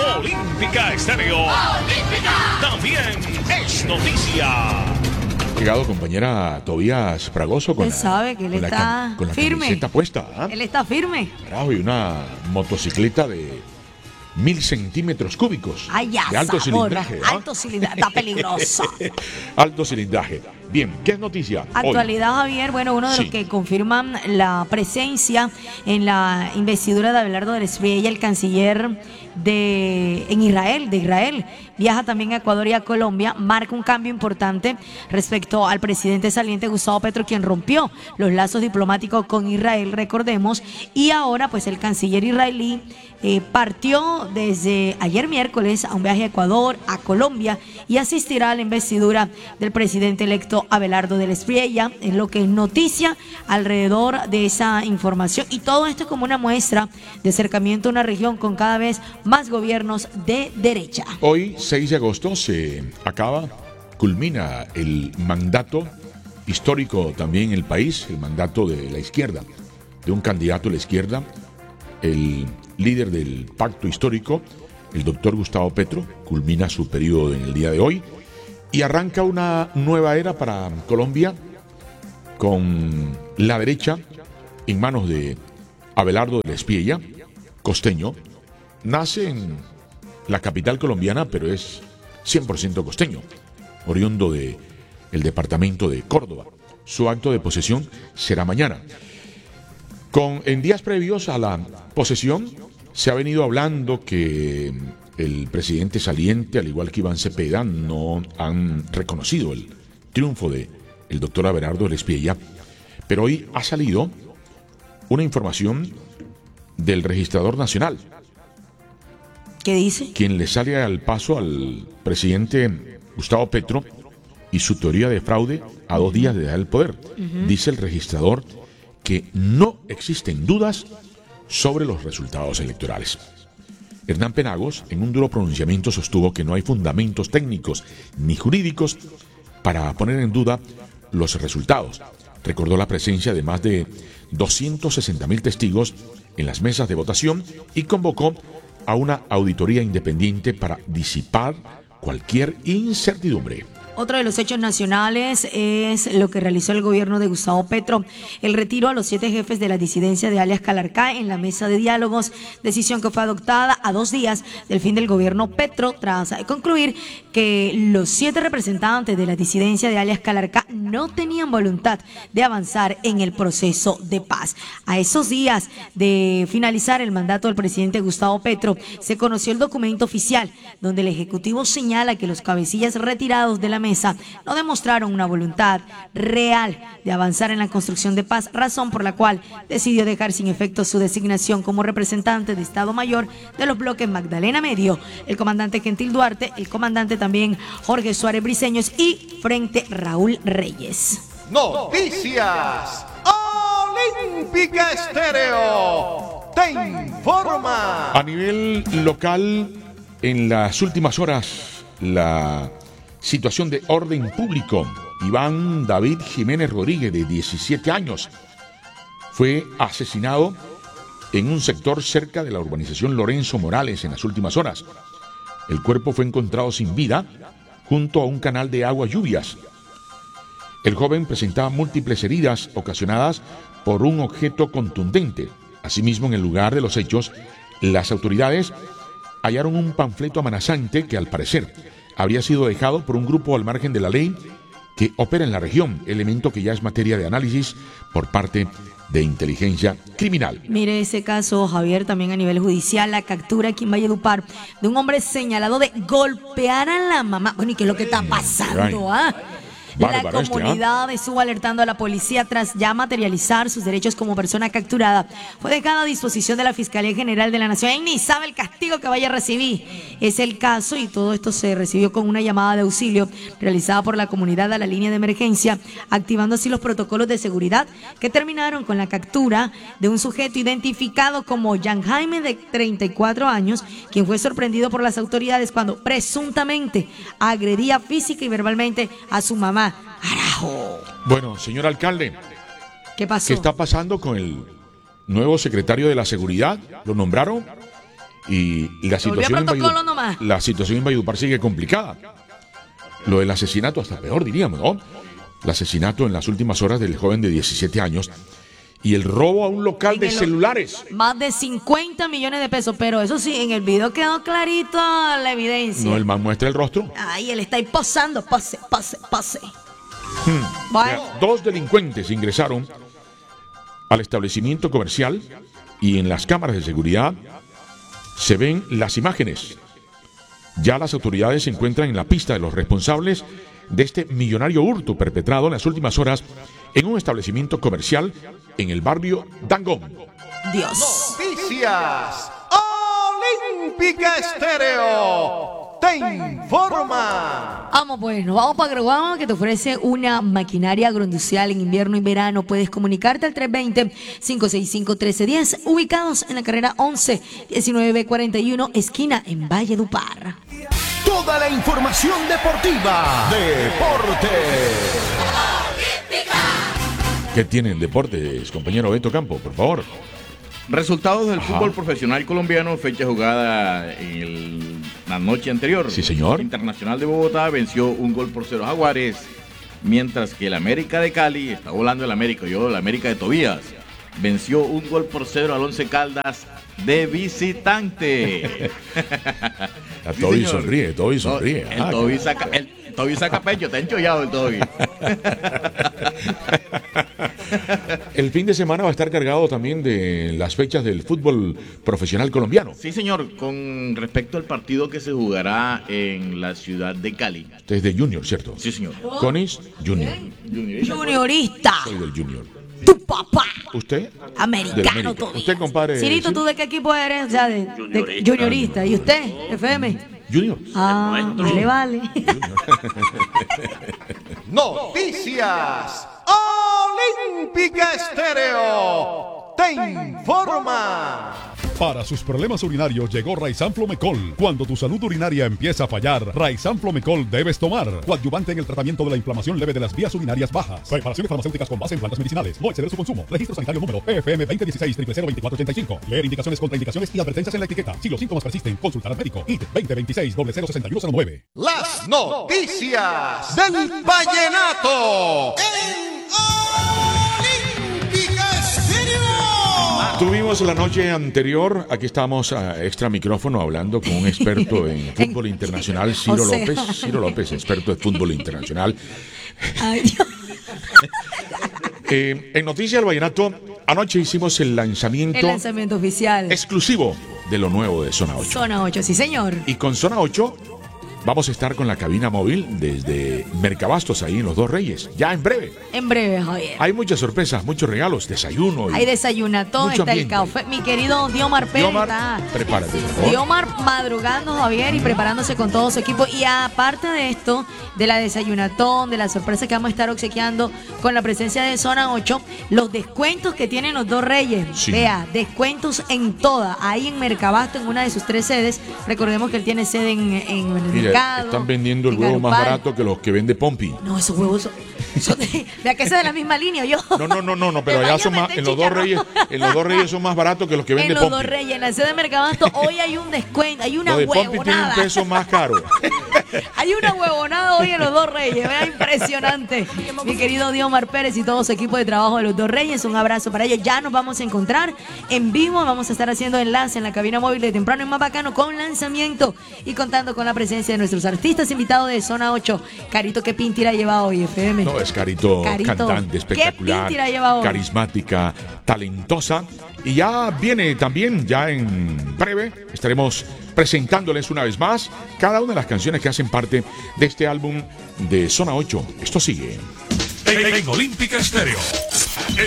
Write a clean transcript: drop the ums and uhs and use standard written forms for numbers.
Olímpica Estéreo. Olímpica. También es noticia. Llegado compañera Tobías Fragoso con Él sabe que él está con la firme. camiseta puesta. ¿Ah? Él está firme. Bravo, y una motocicleta de 1000 centímetros cúbicos. Ay, ya, de alto sabor. cilindraje. ¿Ah? Alto cilindraje, está peligrosa. Alto cilindraje. Bien, ¿qué es noticia? Actualidad, Javier, bueno, uno de los que confirman la presencia en la investidura de Abelardo del Espriella, el canciller de Israel, viaja también a Ecuador y a Colombia, marca un cambio importante respecto al presidente saliente Gustavo Petro, quien rompió los lazos diplomáticos con Israel, recordemos, y ahora pues el canciller israelí partió desde ayer miércoles a un viaje a Ecuador, a Colombia, y asistirá a la investidura del presidente electo Abelardo del Espriella. Es lo que es noticia alrededor de esa información, y todo esto como una muestra de acercamiento a una región con cada vez más gobiernos de derecha. Hoy, 6 de agosto, culmina el mandato histórico también en el país, el mandato de la izquierda, de un candidato de la izquierda, el líder del pacto histórico, el doctor Gustavo Petro, culmina su periodo en el día de hoy y arranca una nueva era para Colombia con la derecha en manos de Abelardo del Espriella, costeño. Nace en la capital colombiana, pero es 100% costeño, oriundo del departamento de Córdoba. Su acto de posesión será mañana. En días previos a la posesión se ha venido hablando que el presidente saliente, al igual que Iván Cepeda, no han reconocido el triunfo del doctor Abelardo del Espriella, pero hoy ha salido una información del registrador nacional. ¿Qué dice? Quien le sale al paso al presidente Gustavo Petro y su teoría de fraude a 2 días de dejar el poder. Dice el registrador que no existen dudas sobre los resultados electorales. Hernán Penagos, en un duro pronunciamiento, sostuvo que no hay fundamentos técnicos ni jurídicos para poner en duda los resultados. Recordó la presencia de más de 260.000 testigos en las mesas de votación y convocó a una auditoría independiente para disipar cualquier incertidumbre. Otro de los hechos nacionales es lo que realizó el gobierno de Gustavo Petro, el retiro a los 7 jefes de la disidencia de alias Calarcá en la mesa de diálogos, decisión que fue adoptada a 2 días del fin del gobierno Petro, tras concluir que los 7 representantes de la disidencia de alias Calarcá no tenían voluntad de avanzar en el proceso de paz. A esos días de finalizar el mandato del presidente Gustavo Petro, se conoció el documento oficial donde el Ejecutivo señala que los cabecillas retirados de la mesa no demostraron una voluntad real de avanzar en la construcción de paz, razón por la cual decidió dejar sin efecto su designación como representante de Estado Mayor de los bloques Magdalena Medio, el comandante Gentil Duarte, el comandante también Jorge Suárez Briceños y Frente Raúl Reyes. Noticias Olímpica Estéreo te informa. A nivel local, en las últimas horas, la situación de orden público. Iván David Jiménez Rodríguez, de 17 años, fue asesinado en un sector cerca de la urbanización Lorenzo Morales en las últimas horas. El cuerpo fue encontrado sin vida junto a un canal de agua lluvias. El joven presentaba múltiples heridas ocasionadas por un objeto contundente. Asimismo, en el lugar de los hechos, las autoridades hallaron un panfleto amenazante que, al parecer, habría sido dejado por un grupo al margen de la ley que opera en la región, elemento que ya es materia de análisis por parte de inteligencia criminal. Mire ese caso, Javier, también a nivel judicial, la captura aquí en Valledupar de un hombre señalado de golpear a la mamá. Bueno, ¿y qué es lo que está pasando? La comunidad estuvo alertando a la policía tras ya materializar sus derechos como persona capturada. Fue dejada a disposición de la Fiscalía General de la Nación. Él ni sabe el castigo que vaya a recibir. Es el caso, y todo esto se recibió con una llamada de auxilio realizada por la comunidad a la línea de emergencia, activando así los protocolos de seguridad que terminaron con la captura de un sujeto identificado como Jan Jaime, de 34 años, quien fue sorprendido por las autoridades cuando presuntamente agredía física y verbalmente a su mamá. ¡Carajo! Bueno, señor alcalde, ¿qué pasó? ¿Qué está pasando con el nuevo secretario de la Seguridad? Lo nombraron Y la situación, protocolo nomás. la situación en Valledupar sigue complicada. Lo del asesinato hasta peor, diríamos, ¿no? El asesinato en las últimas horas del joven de 17 años y el robo a un local de celulares. Más de 50 millones de pesos, pero eso sí, en el video quedó clarito la evidencia. No, el man muestra el rostro. Ay, él está ahí posando, pose. Bueno. 2 delincuentes ingresaron al establecimiento comercial y en las cámaras de seguridad se ven las imágenes. Ya las autoridades se encuentran en la pista de los responsables de este millonario hurto perpetrado en las últimas horas en un establecimiento comercial en el barrio Dangond. Dios. Noticias Olímpica Estéreo te informa. Vamos pues, nos vamos para Agroguama, que te ofrece una maquinaria agroindustrial en invierno y verano. Puedes comunicarte al 320-565-1310, ubicados en la carrera 11, 19B41, esquina en Valledupar. Toda la información deportiva. Deportes. ¿Qué tienen deportes, compañero Beto Campo, por favor? Resultados del fútbol profesional colombiano, fecha jugada en la noche anterior. Sí, señor. Internacional de Bogotá venció 1-0 a Jaguares, mientras que el América de Cali, está volando el América, el América de Tobías, venció 1-0 al Once Caldas de visitante. Toby sonríe. El Toby saca pecho, está enchollado el Toby. El fin de semana va a estar cargado también de las fechas del fútbol profesional colombiano. Sí, señor, con respecto al partido que se jugará en la ciudad de Cali. Usted es de Junior, ¿cierto? Sí, señor. Conis, Junior. Juniorista. Soy del Junior. Tu papá. ¿Usted? Americano todo. ¿Usted, compadre? Cirito, ¿tú de qué equipo eres? O sea, de juniorista. ¿Y usted? FM. Junior. Ah, vale. Noticias Olímpica Estéreo te informa. Para sus problemas urinarios llegó Raizan Flomecol. Cuando tu salud urinaria empieza a fallar, Raizan Flomecol debes tomar. Coadyuvante en el tratamiento de la inflamación leve de las vías urinarias bajas. Preparaciones farmacéuticas con base en plantas medicinales. No exceder su consumo. Registro sanitario número PFM 2016-002485. Leer indicaciones, contraindicaciones y advertencias en la etiqueta. Si los síntomas persisten, consultar al médico. IT 2026-006109. Las noticias del vallenato en Olímpica Estéreo. Tuvimos la noche anterior, aquí estamos a extra micrófono hablando con un experto en fútbol internacional, Ciro López. Ciro López, experto de fútbol internacional. Ay, Dios. En Noticias del Vallenato, anoche hicimos el lanzamiento oficial exclusivo de lo nuevo de Zona 8. Zona 8, sí, señor. Y con Zona 8 vamos a estar con la cabina móvil desde Mercabastos, ahí en Los Dos Reyes, ya en breve. En breve, Javier. Hay muchas sorpresas, muchos regalos, desayuno. Hay desayunatón, está el café. Mi querido Diomar Pérez. Diomar, prepárate, por favor. Diomar madrugando, Javier, y preparándose con todo su equipo. Y aparte de esto, de la desayunatón, de la sorpresa que vamos a estar obsequiando con la presencia de Zona 8, los descuentos que tienen Los Dos Reyes. Sí. Vea, descuentos en toda. Ahí en Mercabasto, en una de sus 3 sedes. Recordemos que él tiene sede en el mercado. Están vendiendo el huevo más barato que los que vende Pompi. No, esos huevos son de que es de la misma línea, yo. No, pero allá son más, en Los Dos Reyes son más baratos que los que vende Pompi. En Los Dos Reyes, en la sede de Mercabasto, hoy hay un descuento, hay una huevonada. Pompi tiene un peso más caro. Hay una huevonada hoy en Los Dos Reyes, vea, impresionante. Mi querido Diomar Pérez y todo su equipo de trabajo de Los Dos Reyes, un abrazo para ellos. Ya nos vamos a encontrar en vivo, vamos a estar haciendo enlace en la cabina móvil de temprano y más bacano con lanzamiento y contando con la presencia de nuestros artistas invitados de Zona 8. Carito, ¿qué pintira lleva hoy, FM? No, es Carito, cantante espectacular, carismática, talentosa. Y ya viene también, ya en breve, estaremos presentándoles una vez más cada una de las canciones que hacen parte de este álbum de Zona 8. Esto sigue En Olímpica Estéreo.